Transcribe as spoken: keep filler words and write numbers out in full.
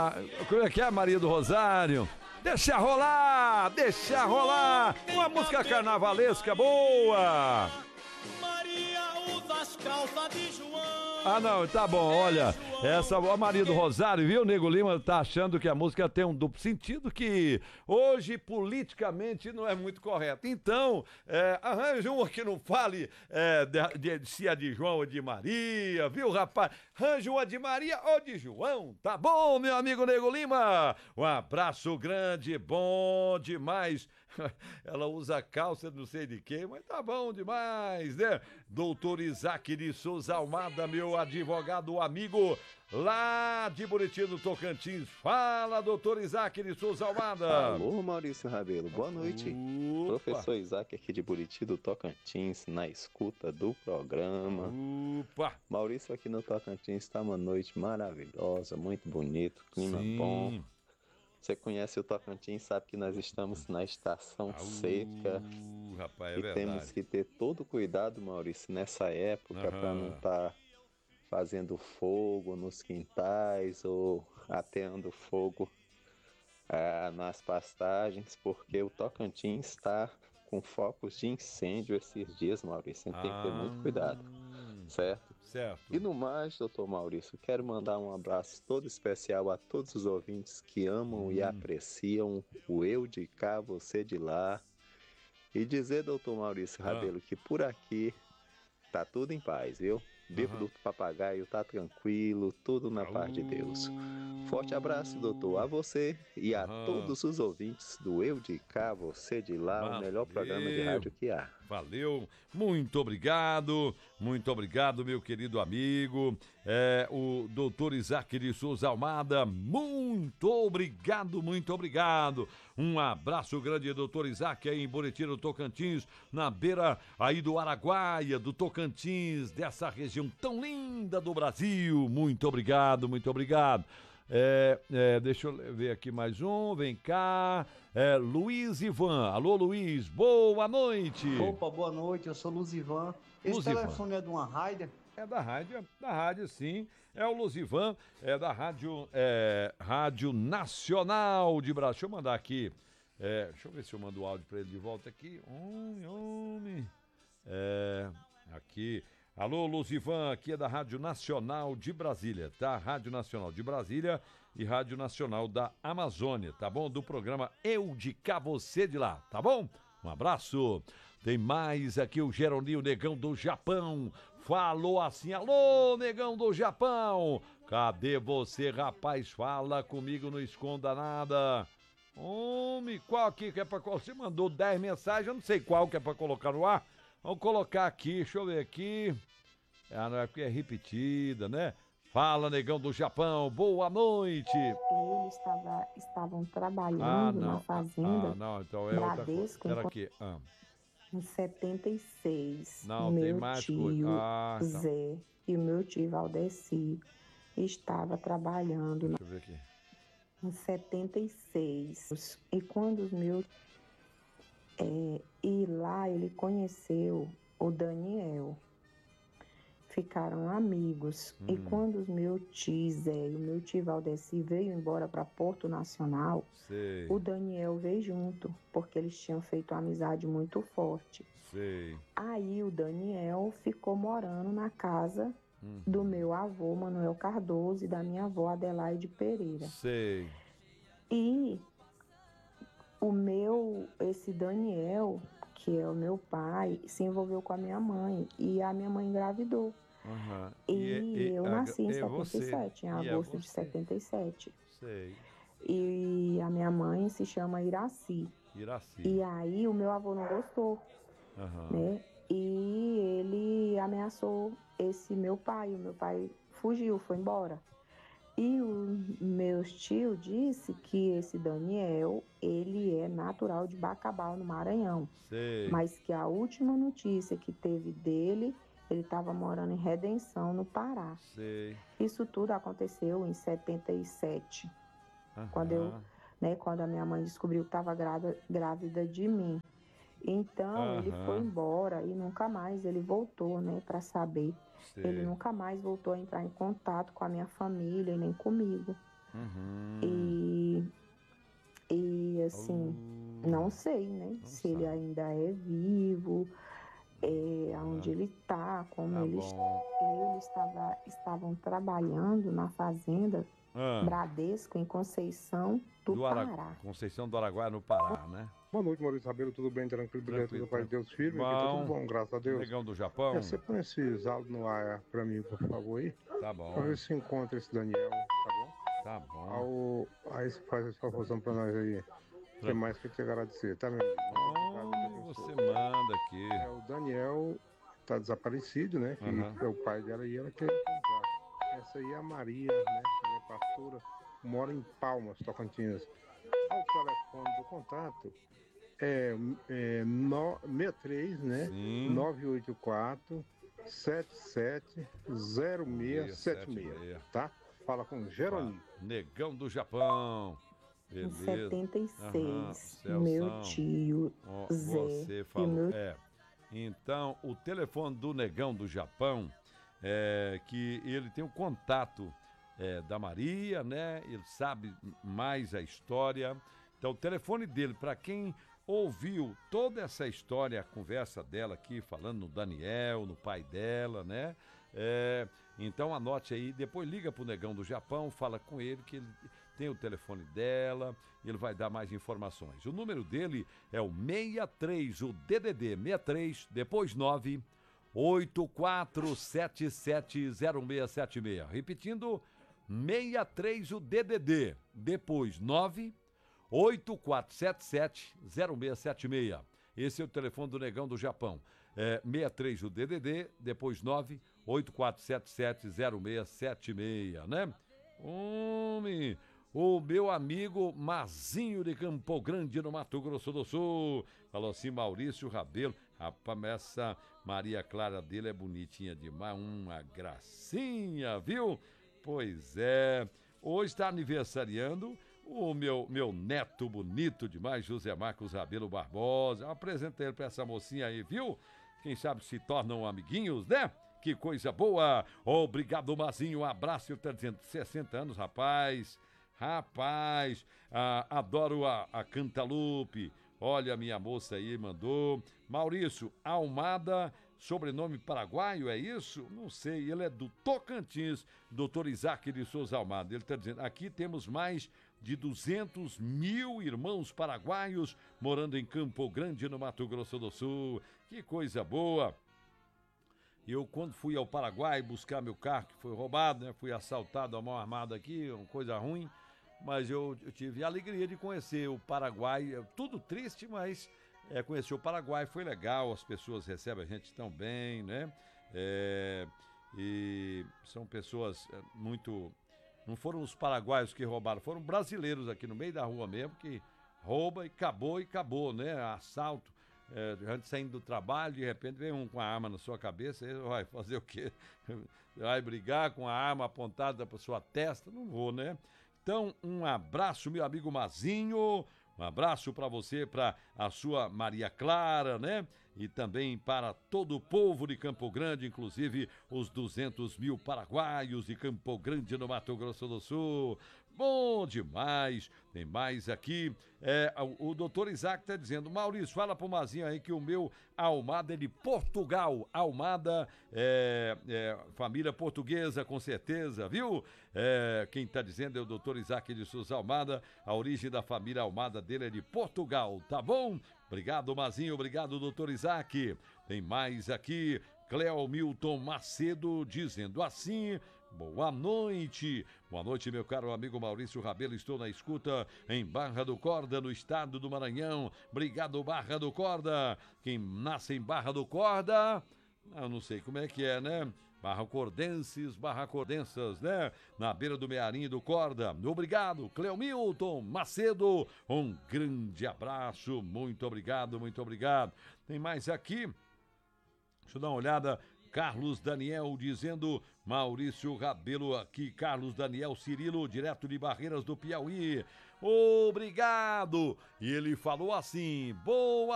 a, como é que é a Maria do Rosário? Deixa rolar, deixa rolar, uma música carnavalesca boa. Maria usa as calças de João. Ah, não, tá bom, olha, essa a Maria do Rosário, viu? O Nego Lima tá achando que a música tem um duplo sentido que hoje politicamente não é muito correto. Então, é, arranja uma que não fale é, de, de, de, se é de João ou de Maria, viu, rapaz? Arranja uma de Maria ou de João, tá bom, meu amigo Nego Lima? Um abraço grande, bom demais. Ela usa calça não sei de quem, mas tá bom demais, né? Doutor Isaac de Souza Almada, meu advogado amigo lá de Buriti do Tocantins. Fala, doutor Isaac de Souza Almada. Alô, Maurício Rabelo, boa noite. Opa. Professor Isaac aqui de Buriti do Tocantins, na escuta do programa. Opa. Maurício aqui no Tocantins está uma noite maravilhosa, muito bonito, clima Sim. bom. Você conhece o Tocantins, sabe que nós estamos na estação Au, seca. Rapaz, é e verdade. temos que ter todo cuidado, Maurício, nessa época, Aham. para não estar fazendo fogo nos quintais ou ateando fogo ah, nas pastagens, porque o Tocantins está com focos de incêndio esses dias, Maurício. Então tem que ter muito cuidado, certo? Certo. E no mais, doutor Maurício, quero mandar um abraço todo especial a todos os ouvintes que amam e apreciam o Eu de Cá, Você de Lá. E dizer, doutor Maurício Rabelo, que por aqui tá tudo em paz, viu? Bico Aham. do papagaio tá tranquilo, tudo na paz de Deus. Forte abraço, doutor, a você e a Aham. todos os ouvintes do Eu de Cá, Você de Lá, o melhor Valeu. programa de rádio que há. Valeu, muito obrigado, muito obrigado, meu querido amigo, é, o doutor Isaac de Souza Almada, muito obrigado, muito obrigado. Um abraço grande, doutor Isaac, aí em Buriti do Tocantins, na beira aí do Araguaia, do Tocantins, dessa região tão linda do Brasil. Muito obrigado, muito obrigado. É, é, deixa eu ver aqui mais um, vem cá, é, Luiz Ivan, alô Luiz, boa noite. Opa, boa noite, eu sou Luzivan. Esse Luzivan. telefone é de uma Raider? É da rádio, da rádio sim, é o Luzivan, é da rádio, é, Rádio Nacional de Brasília. Deixa eu mandar aqui, é, deixa eu ver se eu mando o áudio pra ele de volta aqui, homem, homem, é, aqui... Alô, Luzivan, aqui é da Rádio Nacional de Brasília, tá? Rádio Nacional de Brasília e Rádio Nacional da Amazônia, tá bom? Do programa Eu de Cá, Você de Lá, tá bom? Um abraço. Tem mais aqui o Geroninho Negão do Japão. Falou assim, alô, Negão do Japão. Cadê você, rapaz? Fala comigo, não esconda nada. Homem, qual aqui que é pra... Você mandou dez mensagens, eu não sei qual que é pra colocar no ar. Vamos colocar aqui, deixa eu ver aqui. Ah, não é porque é repetida, né? Fala, Negão do Japão, boa noite. Eles estava, estavam trabalhando Ah, não. na fazenda Ah, não, então é outra coisa. Bradesco Era em, aqui. Ah. em setenta e seis. Não, meu tem mais tio coisa. Ah, tá. Zé e o meu tio Valdeci estava trabalhando Deixa eu ver aqui. em setenta e seis. E quando os meus... É, e lá ele conheceu o Daniel. Ficaram amigos. Hum. E quando os meu tio Zé e o meu tio Valdeci veio embora para Porto Nacional, Sei. o Daniel veio junto, porque eles tinham feito uma amizade muito forte. Sei. Aí o Daniel ficou morando na casa Uhum. do meu avô Manuel Cardoso e da minha avó Adelaide Pereira. Sei. E o meu, esse Daniel, que é o meu pai, se envolveu com a minha mãe e a minha mãe engravidou. Uhum. E, e, eu a, nasci em e setenta e sete, você? em E é agosto de você? setenta e sete. Sei. E a minha mãe se chama Iraci. Iraci. E aí o meu avô não gostou, Uhum. né? E ele ameaçou esse meu pai. O meu pai fugiu, foi embora. E o meu tio disse que esse Daniel, ele é natural de Bacabal, no Maranhão. Sei. Mas que a última notícia que teve dele, ele estava morando em Redenção, no Pará. Sei. Isso tudo aconteceu em setenta e sete, Uhum. quando, eu, né, quando a minha mãe descobriu que estava grávida, grávida de mim. Então, Uhum. ele foi embora e nunca mais ele voltou, né, para saber. Sei. Ele nunca mais voltou a entrar em contato com a minha família e nem comigo. Uhum. E, e assim, Oh. não sei, né? Não se ele sabe. ainda é vivo, é, onde Ah. ele está, como Tá ele, bom. ele estava, estavam trabalhando na fazenda Ah, Bradesco, em Conceição do, do Ara... Pará. Conceição do Araguaia, no Pará, né? Boa noite, Maurício Rabelo, tudo bem? Tranquilo, beleza? Tranquilo, Tudo paz de tranquilo. Deus, firme? Aqui tá tudo Bom. bom, graças a Deus. Negão do É, Japão. você põe esses áudios no ar pra mim, por favor, aí. Tá Pra bom, ver se encontra esse Daniel, tá bom? tá bom. Ao... Aí você faz essa favorzão pra nós aí. O que mais que eu te agradecer, tá, meu amigo? Oh, Obrigado, você manda aqui. É, o Daniel tá desaparecido, né? Que Aham. é o pai dela e ela quer encontrar. Essa aí é a Maria, né? Ela é pastora, mora em Palmas, Tocantins. O telefone do contato é, é no, sessenta e três, né? Sim. nove oito quatro, sete sete zero seis sete seis, tá? Fala com Jerônimo. Negão do Japão. Em Beleza. setenta e Aham, seis, Celção. meu tio Ó, Zé você e falou. meu É. Então, o telefone do Negão do Japão é que ele tem o contato é, da Maria, né? Ele sabe mais a história. Então, o telefone dele, para quem ouviu toda essa história, a conversa dela aqui, falando no Daniel, no pai dela, né? É, então, anote aí, depois liga pro Negão do Japão, fala com ele que ele tem o telefone dela, ele vai dar mais informações. O número dele é o sessenta e três, o D D D sessenta e três, depois nove oito quatro sete sete zero seis sete seis. Repetindo, sessenta e três, o D D D, depois nove oito quatro sete sete zero seis sete seis. Esse é o telefone do Negão do Japão. É sessenta e três, o D D D, depois nove oito quatro sete sete zero seis sete seis, né? Homem, o meu amigo Mazinho de Campo Grande, no Mato Grosso do Sul. Falou assim, Maurício Rabelo. Rapaz, essa Maria Clara dele é bonitinha demais, uma gracinha, viu? Pois é. Hoje está aniversariando o meu, meu neto bonito demais, José Marcos Rabelo Barbosa. Eu apresentei ele para essa mocinha aí, viu? Quem sabe se tornam amiguinhos, né? Que coisa boa! Obrigado, Mazinho. Um abraço. Ele tá dizendo sessenta anos, rapaz. Rapaz, ah, adoro a, a Cantalupe. Olha, minha moça aí mandou. Maurício, Almada, sobrenome paraguaio, é isso? Não sei, ele é do Tocantins, doutor Isaac de Souza Almada. Ele está dizendo, aqui temos mais de duzentos mil irmãos paraguaios morando em Campo Grande, no Mato Grosso do Sul. Que coisa boa! Eu, quando fui ao Paraguai buscar meu carro, que foi roubado, né? Fui assaltado a mão armada aqui, uma coisa ruim. Mas eu, eu tive a alegria de conhecer o Paraguai, é tudo triste, mas é, conhecer o Paraguai foi legal, as pessoas recebem a gente tão bem, né? É, e são pessoas muito... Não foram os paraguaios que roubaram, foram brasileiros aqui no meio da rua mesmo, que rouba e acabou e acabou, né? Assalto, é, antes saindo do trabalho, de repente vem um com a arma na sua cabeça, aí vai fazer o quê? Vai brigar com a arma apontada para sua testa? Não vou, né? Então, um abraço, meu amigo Mazinho, um abraço para você, para a sua Maria Clara, né? E também para todo o povo de Campo Grande, inclusive os duzentos mil paraguaios de Campo Grande, no Mato Grosso do Sul. Bom demais, tem mais aqui. É, o, o doutor Isaac está dizendo, Maurício, fala pro Mazinho aí que o meu Almada é de Portugal. Almada, é, é, família portuguesa, com certeza, viu? É, quem está dizendo é o doutor Isaac de Souza Almada. A origem da família Almada dele é de Portugal, tá bom? Obrigado, Mazinho, obrigado, doutor Isaac. Tem mais aqui, Cleo Milton Macedo dizendo assim... Boa noite, boa noite, meu caro amigo Maurício Rabelo, estou na escuta em Barra do Corda, no estado do Maranhão. Obrigado, Barra do Corda. Quem nasce em Barra do Corda, eu não sei como é que é, né? Barra Cordenses, Barra Cordensas, né? Na beira do Mearim do Corda. Obrigado, Cleomilton Macedo. Um grande abraço, muito obrigado, muito obrigado. Tem mais aqui, deixa eu dar uma olhada. Carlos Daniel dizendo, Maurício Rabelo aqui, Carlos Daniel Cirilo, direto de Barreiras do Piauí. Obrigado! E ele falou assim, boa